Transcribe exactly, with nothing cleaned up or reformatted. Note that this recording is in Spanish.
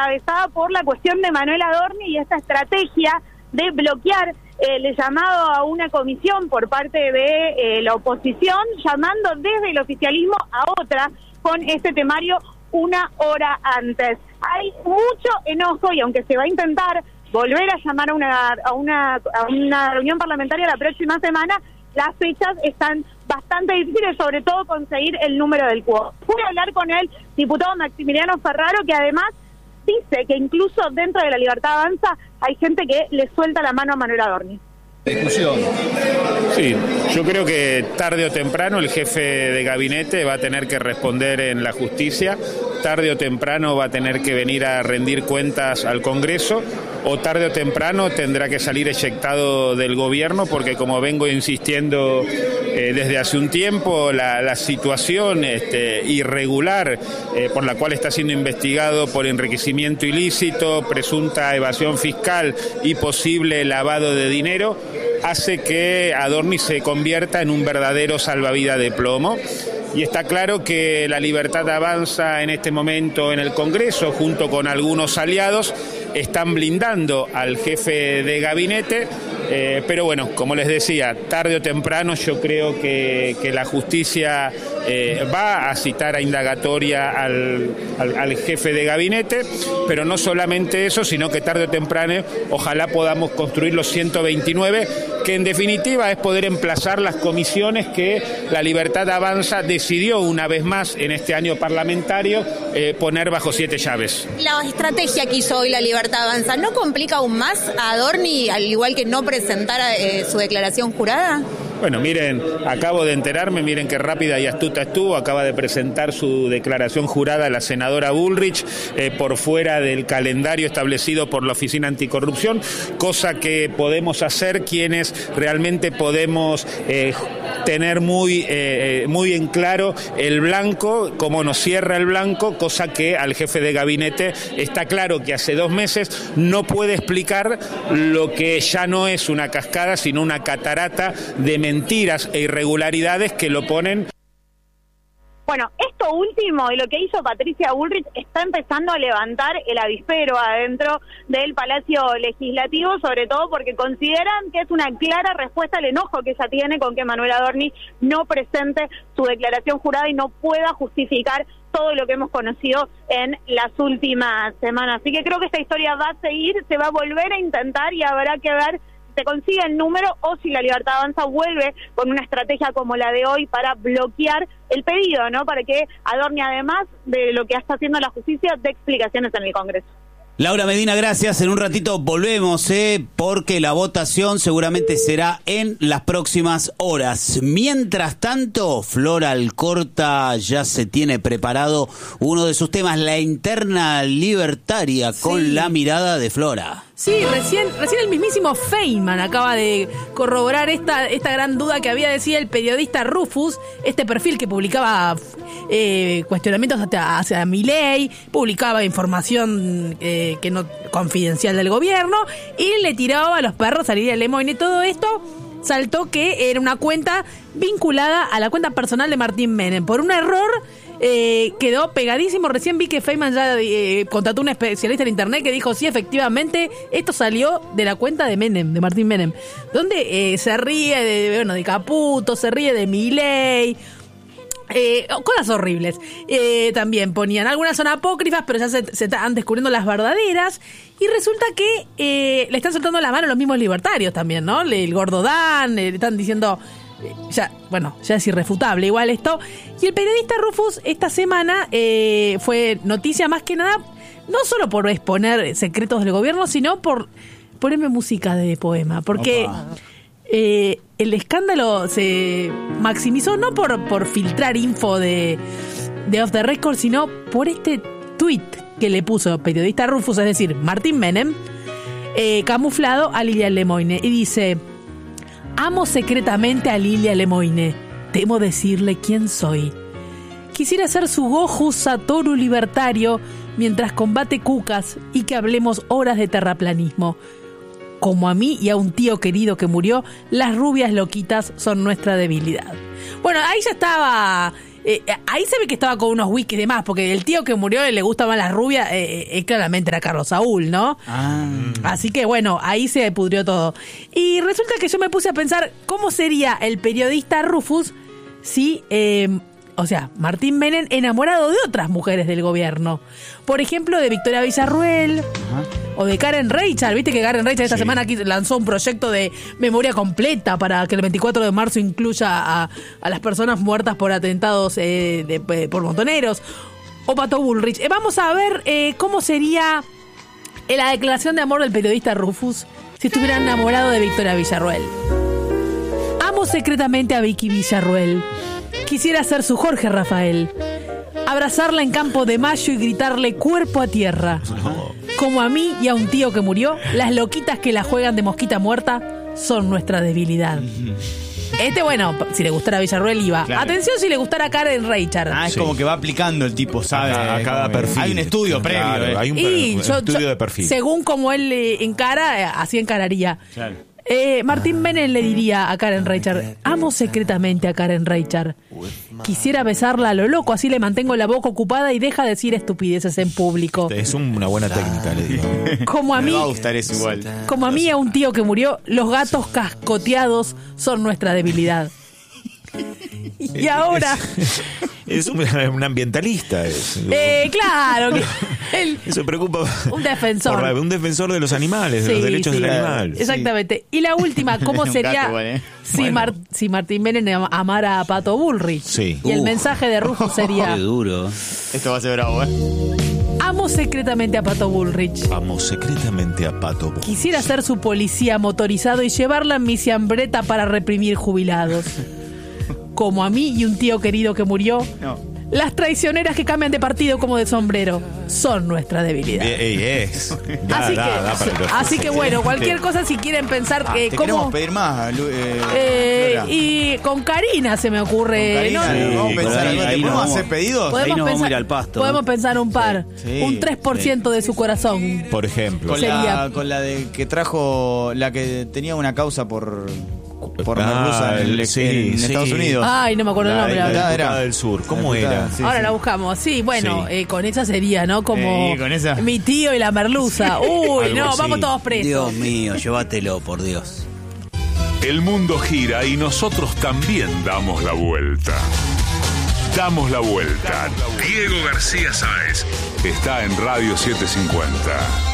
encabezada por la cuestión de Manuel Adorni y esta estrategia de bloquear el llamado a una comisión por parte de eh, la oposición, llamando desde el oficialismo a otra con este temario una hora antes. Hay mucho enojo y aunque se va a intentar volver a llamar a una, a una, a una reunión parlamentaria la próxima semana, las fechas están bastante difíciles, sobre todo conseguir el número del quórum. Pude hablar con el diputado Maximiliano Ferraro, que además dice que incluso dentro de la Libertad Avanza hay gente que le suelta la mano a Manuel Adorni. Discusión. Sí, yo creo que tarde o temprano el jefe de gabinete va a tener que responder en la justicia, tarde o temprano va a tener que venir a rendir cuentas al Congreso, o tarde o temprano tendrá que salir eyectado del gobierno, porque como vengo insistiendo eh, desde hace un tiempo, la, la situación este, irregular eh, por la cual está siendo investigado por enriquecimiento ilícito, presunta evasión fiscal y posible lavado de dinero, hace que Adorni se convierta en un verdadero salvavidas de plomo. Y está claro que la Libertad Avanza en este momento en el Congreso, junto con algunos aliados, están blindando al jefe de gabinete, eh, pero bueno, como les decía, tarde o temprano yo creo que, que la justicia eh, va a citar a indagatoria al, al, al jefe de gabinete, pero no solamente eso, sino que tarde o temprano ojalá podamos construir los ciento veintinueve, que en definitiva es poder emplazar las comisiones que la Libertad Avanza decidió una vez más en este año parlamentario eh, poner bajo siete llaves. La estrategia que hizo hoy la Libertad Avanza, ¿no complica aún más a Adorni, al igual que no presentar eh, su declaración jurada? Bueno, miren, acabo de enterarme, miren qué rápida y astuta estuvo, acaba de presentar su declaración jurada la senadora Bullrich eh, por fuera del calendario establecido por la Oficina Anticorrupción, cosa que podemos hacer quienes realmente podemos eh, tener muy, eh, muy en claro el blanco, cómo nos cierra el blanco, cosa que al jefe de gabinete está claro que hace dos meses no puede explicar lo que ya no es una cascada, sino una catarata de mentiras e irregularidades que lo ponen. Bueno, esto último y lo que hizo Patricia Bullrich está empezando a levantar el avispero adentro del Palacio Legislativo, sobre todo porque consideran que es una clara respuesta al enojo que ella tiene con que Manuel Adorni no presente su declaración jurada y no pueda justificar todo lo que hemos conocido en las últimas semanas. Así que creo que esta historia va a seguir, se va a volver a intentar y habrá que ver se consigue el número o si la Libertad Avanza vuelve con una estrategia como la de hoy para bloquear el pedido, ¿no? Para que Adorni, además de lo que está haciendo la justicia, dé explicaciones en el Congreso. Laura Medina, gracias. En un ratito volvemos, ¿eh? Porque la votación seguramente será en las próximas horas. Mientras tanto, Flora Alcorta ya se tiene preparado uno de sus temas, la interna libertaria, con sí. La mirada de Flora. Sí, recién recién el mismísimo Feynman acaba de corroborar esta esta gran duda que había decidido el periodista Rufus, este perfil que publicaba eh, cuestionamientos hacia, hacia Milei, publicaba información eh, que no confidencial del gobierno y le tiraba a los perros a Lilia Lemoine. Todo esto saltó que era una cuenta vinculada a la cuenta personal de Martín Menem. Por un error eh, quedó pegadísimo. Recién vi que Feynman ya eh, contrató a un especialista en internet que dijo, sí, efectivamente, esto salió de la cuenta de Menem, de Martín Menem, donde eh, se ríe de, bueno, de Caputo, se ríe de Milei. Eh, cosas horribles. Eh, también ponían algunas son apócrifas, pero ya se, se están descubriendo las verdaderas. Y resulta que eh, le están soltando la mano a los mismos libertarios también, ¿no? El gordo Dan, eh, le están diciendo, eh, ya, bueno, ya es irrefutable igual esto. Y el periodista Rufus esta semana eh, fue noticia más que nada, no solo por exponer secretos del gobierno, sino por ponerme música de poema. Porque eh, el escándalo se maximizó no por, por filtrar info de, de Off the Record, sino por este tweet que le puso periodista Rufus, es decir, Martín Menem, eh, camuflado a Lilia Lemoine. Y dice, amo secretamente a Lilia Lemoine, temo decirle quién soy. Quisiera ser su Goju Satoru libertario mientras combate cucas y que hablemos horas de terraplanismo. Como a mí y a un tío querido que murió, las rubias loquitas son nuestra debilidad. Bueno, ahí ya estaba Eh, ahí se ve que estaba con unos whisky de más, porque el tío que murió le gusta más la rubia, eh, eh, claramente era Carlos Saúl, ¿no? Ah. Así que bueno, ahí se pudrió todo. Y resulta que yo me puse a pensar cómo sería el periodista Rufus si, eh, o sea, Martín Menem enamorado de otras mujeres del gobierno. Por ejemplo, de Victoria Villarruel. Ajá. O de Karen Reichard. Viste que Karen Reichard esta sí. semana aquí lanzó un proyecto de memoria completa para que el veinticuatro de marzo incluya a, a las personas muertas por atentados eh, de, de, por montoneros. O Pato Bullrich. Eh, vamos a ver eh, cómo sería eh, la declaración de amor del periodista Rufus si estuviera enamorado de Victoria Villarruel. Amo secretamente a Vicky Villarruel. Quisiera ser su Jorge Rafael. Abrazarla en Campo de Mayo y gritarle cuerpo a tierra. Como a mí y a un tío que murió, las loquitas que la juegan de mosquita muerta son nuestra debilidad. Este, bueno, si le gustara a Villarruel iba. Claro. Atención si le gustara a Karen Reichard. Ah, es sí. como que va aplicando el tipo, ¿sabe? A, a cada perfil. Hay un estudio previo. Claro, eh. hay un, y un yo, estudio yo, de perfil. Según como él eh, encara, eh, así encararía. Claro. Eh, Martín Menem le diría a Karen Reichard: amo secretamente a Karen Reichard. Quisiera besarla a lo loco, así le mantengo la boca ocupada y deja de decir estupideces en público. Es una buena técnica, le digo. Como a mí, me va a gustar eso igual. Como a mí a un tío que murió, los gatos cascoteados son nuestra debilidad. Y ahora es un, un ambientalista es. Eh, claro que él, eso preocupa un defensor por, un defensor de los animales, de sí, los derechos sí, del animal. Exactamente. Sí. Y la última, ¿cómo sería gato, ¿eh? si, bueno. Mar, si Martín Menem amara a Pato Bullrich? Sí. Y uh. el mensaje de Rufus sería: qué duro. Esto va a ser bravo, ¿eh? Amo secretamente a Pato Bullrich. Amo secretamente a Pato Bullrich. Quisiera ser su policía motorizado y llevarla en mi ciambreta para reprimir jubilados. Como a mí y un tío querido que murió, no. Las traicioneras que cambian de partido como de sombrero son nuestra debilidad. Yes. Da, así da, que, da para el así que bueno, cualquier cosa si quieren pensar ah, eh, te cómo queremos pedir más. Eh, eh, y con Karina se me ocurre. Con Karina, ¿no? Sí, vamos a pensar ahí, ahí ¿podemos hacer pedidos? Podemos ahí nos pensar, vamos a ir al pasto. Podemos pensar un par, sí, un tres por ciento sí. de su corazón. Por ejemplo. Con sería... la, con la de que trajo, la que tenía una causa por por ah, merluza en, sí, en sí. Estados Unidos. Ay, no me acuerdo la, el nombre. La, la era del Sur, ¿cómo era? Sí, ahora sí. la buscamos. Sí, bueno, sí. Eh, con esa sería, ¿no? Como eh, ¿con esa? Mi tío y la merluza. Uy, algo no, así. vamos todos presos. Dios mío, llévatelo, por Dios. El mundo gira y nosotros también damos la vuelta. Damos la vuelta. Diego García Sáez está en Radio setecientos cincuenta.